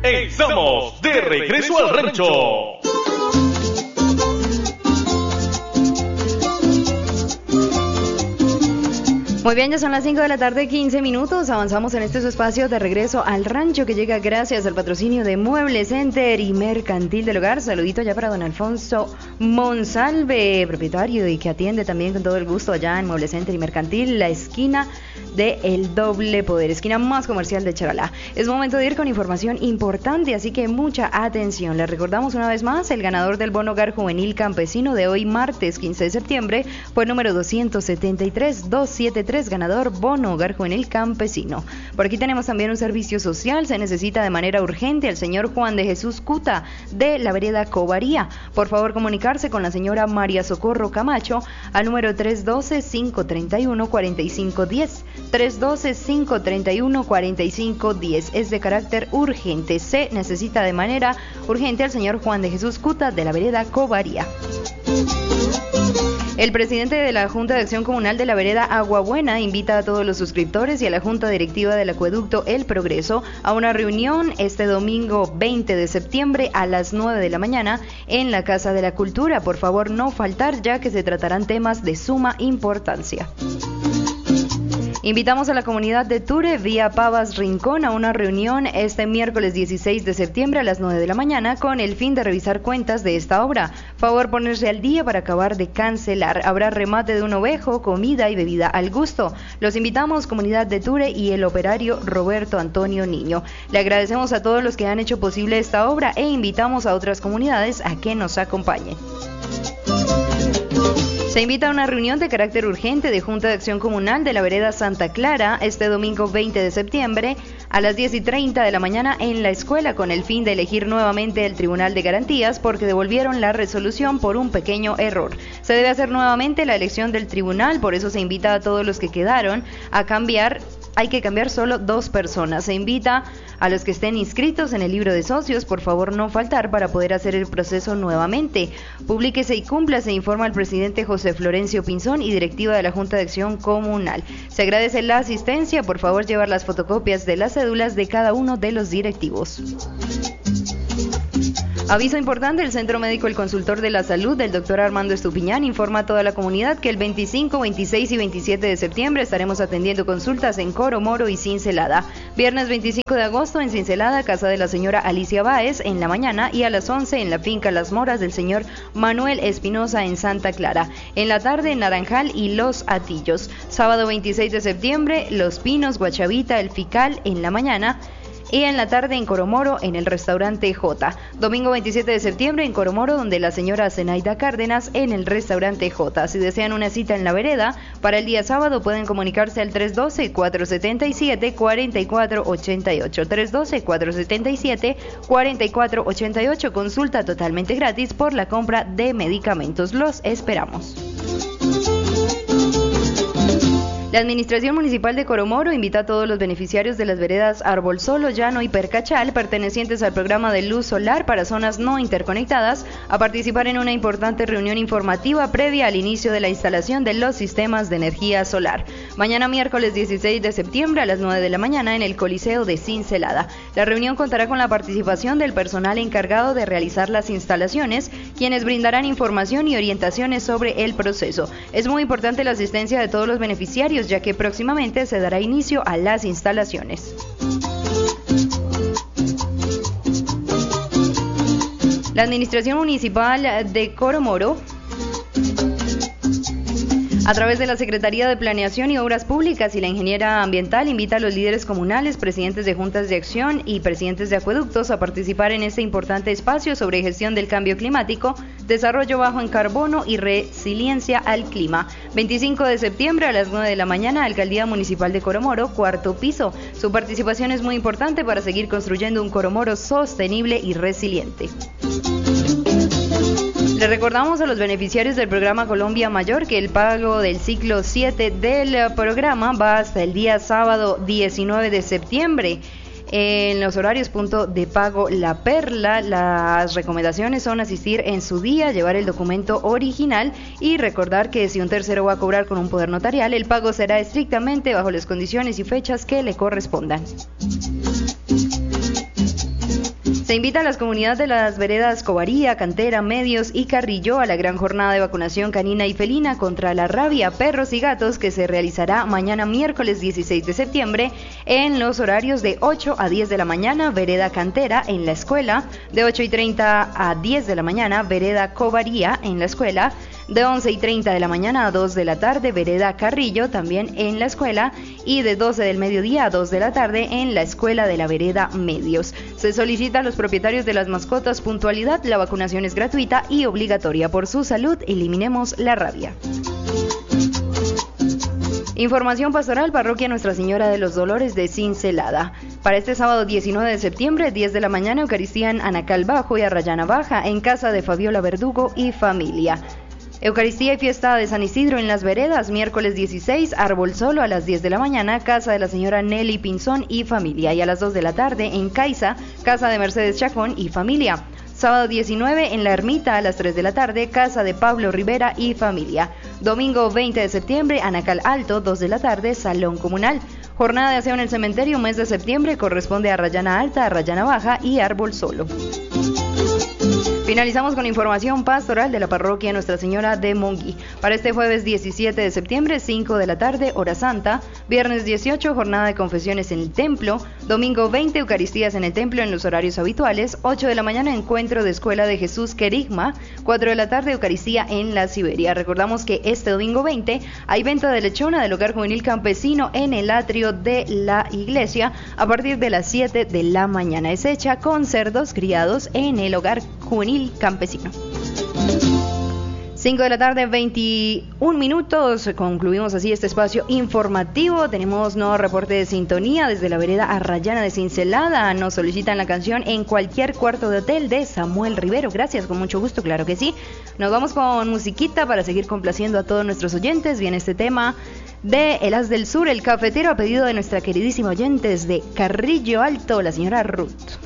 Estamos de regreso al rancho. Muy bien, ya son las 5 de la tarde, 15 minutos. Avanzamos en este su espacio de regreso al rancho que llega gracias al patrocinio de Mueble Center y Mercantil del Hogar. Saludito ya para don Alfonso Monsalve, propietario y que atiende también con todo el gusto allá en Mueble Center y Mercantil, la esquina de El Doble Poder, esquina más comercial de Charalá. Es momento de ir con información importante, así que mucha atención. Les recordamos una vez más, el ganador del bono hogar juvenil campesino de hoy, martes 15 de septiembre, fue el número 273-273, ganador bono hogar juvenil campesino. Por aquí tenemos también un servicio social. Se necesita de manera urgente al señor Juan de Jesús Cuta de la vereda Covaría. Por favor, comunicarse con la señora María Socorro Camacho al número 312-531-4510. 312-531-4510. Es de carácter urgente. Se necesita de manera urgente al señor Juan de Jesús Cuta de la vereda Covaría. El presidente de la Junta de Acción Comunal de la vereda Aguabuena invita a todos los suscriptores y a la Junta Directiva del Acueducto El Progreso a una reunión este domingo 20 de septiembre a las 9 de la mañana en la Casa de la Cultura. Por favor, no faltar, ya que se tratarán temas de suma importancia. Invitamos a la comunidad de Ture, vía Pavas Rincón, a una reunión este miércoles 16 de septiembre a las 9 de la mañana con el fin de revisar cuentas de esta obra. Favor ponerse al día para acabar de cancelar. Habrá remate de un ovejo, comida y bebida al gusto. Los invitamos, comunidad de Ture y el operario Roberto Antonio Niño. Le agradecemos a todos los que han hecho posible esta obra e invitamos a otras comunidades a que nos acompañen. Se invita a una reunión de carácter urgente de Junta de Acción Comunal de la vereda Santa Clara este domingo 20 de septiembre a las 10:30 de la mañana en la escuela con el fin de elegir nuevamente el Tribunal de Garantías porque devolvieron la resolución por un pequeño error. Se debe hacer nuevamente la elección del tribunal, por eso se invita a todos los que quedaron a cambiar. Hay que cambiar solo 2 personas. Se invita a los que estén inscritos en el libro de socios, por favor no faltar para poder hacer el proceso nuevamente. Publíquese y cúmplase, informa el presidente José Florencio Pinzón y directiva de la Junta de Acción Comunal. Se agradece la asistencia, por favor llevar las fotocopias de las cédulas de cada uno de los directivos. Aviso importante, el Centro Médico El Consultor de la Salud del Dr. Armando Estupiñán informa a toda la comunidad que el 25, 26 y 27 de septiembre estaremos atendiendo consultas en Coro Moro y Cincelada. Viernes 25 de agosto en Cincelada, casa de la señora Alicia Báez en la mañana, y a las 11 en la finca Las Moras del señor Manuel Espinosa en Santa Clara. En la tarde en Naranjal y Los Atillos. Sábado 26 de septiembre, Los Pinos, Guachavita, El Fical en la mañana. Y en la tarde en Coromoro, en el restaurante J. Domingo 27 de septiembre en Coromoro, donde la señora Zenaida Cárdenas en el restaurante J. Si desean una cita en la vereda, para el día sábado pueden comunicarse al 312-477-4488. 312-477-4488. Consulta totalmente gratis por la compra de medicamentos. Los esperamos. La Administración Municipal de Coromoro invita a todos los beneficiarios de las veredas Árbol Solo, Llano y Percachal, pertenecientes al programa de luz solar para zonas no interconectadas, a participar en una importante reunión informativa previa al inicio de la instalación de los sistemas de energía solar. Mañana miércoles 16 de septiembre a las 9 de la mañana en el Coliseo de Cincelada. La reunión contará con la participación del personal encargado de realizar las instalaciones, quienes brindarán información y orientaciones sobre el proceso. Es muy importante la asistencia de todos los beneficiarios, ya que próximamente se dará inicio a las instalaciones. La Administración Municipal de Coromoro, a través de la Secretaría de Planeación y Obras Públicas y la Ingeniera Ambiental, invita a los líderes comunales, presidentes de juntas de acción y presidentes de acueductos a participar en este importante espacio sobre gestión del cambio climático, desarrollo bajo en carbono y resiliencia al clima. 25 de septiembre a las 9 de la mañana, Alcaldía Municipal de Coromoro, 4º piso. Su participación es muy importante para seguir construyendo un Coromoro sostenible y resiliente. Le recordamos a los beneficiarios del programa Colombia Mayor que el pago del ciclo 7 del programa va hasta el día sábado 19 de septiembre. En los horarios punto de pago La Perla, las recomendaciones son asistir en su día, llevar el documento original y recordar que si un tercero va a cobrar con un poder notarial, el pago será estrictamente bajo las condiciones y fechas que le correspondan. Se invita a las comunidades de las veredas Covaría, Cantera, Medios y Carrillo a la gran jornada de vacunación canina y felina contra la rabia, perros y gatos que se realizará mañana miércoles 16 de septiembre en los horarios de 8 a 10 de la mañana, vereda Cantera en la escuela, de 8:30 a 10 de la mañana, vereda Covaría en la escuela, de 11:30 de la mañana a 2 de la tarde, vereda Carrillo también en la escuela, y de 12 del mediodía a 2 de la tarde en la escuela de la vereda Medios. Se solicita a los propietarios de las mascotas puntualidad. La vacunación es gratuita y obligatoria. Por su salud, eliminemos la rabia. Información pastoral, parroquia Nuestra Señora de los Dolores de Cincelada. Para este sábado 19 de septiembre, 10 de la mañana, Eucaristía en Anacal Bajo y Arrayana Baja, en casa de Fabiola Verdugo y familia. Eucaristía y fiesta de San Isidro en Las Veredas, miércoles 16, Árbol Solo a las 10 de la mañana, casa de la señora Nelly Pinzón y familia, y a las 2 de la tarde en Caiza, casa de Mercedes Chacón y familia. Sábado 19 en La Ermita a las 3 de la tarde, casa de Pablo Rivera y familia. Domingo 20 de septiembre, Anacal Alto, 2 de la tarde, salón comunal. Jornada de aseo en el cementerio, mes de septiembre, corresponde a Arrayana Alta, Arrayana Baja y Árbol Solo. Finalizamos con información pastoral de la parroquia Nuestra Señora de Monguí. Para este jueves 17 de septiembre, 5 de la tarde, hora santa. Viernes 18, jornada de confesiones en el templo. Domingo 20, Eucaristías en el templo en los horarios habituales. 8 de la mañana, encuentro de Escuela de Jesús Querigma. 4 de la tarde, Eucaristía en la Siberia. Recordamos que este domingo 20 hay venta de lechona del Hogar Juvenil Campesino en el atrio de la iglesia a partir de las 7 de la mañana. Es hecha con cerdos criados en el Hogar Juvenil Campesino. 5 de la tarde, 21 minutos. Concluimos así este espacio informativo. Tenemos nuevo reporte de sintonía desde la vereda Arrayana de Cincelada. Nos solicitan la canción En Cualquier Cuarto de Hotel de Samuel Rivero. Gracias, con mucho gusto, claro que sí. Nos vamos con musiquita para seguir complaciendo a todos nuestros oyentes. Viene este tema de El Haz del Sur, el cafetero, a pedido de nuestra queridísima oyente desde Carrillo Alto, la señora Ruth.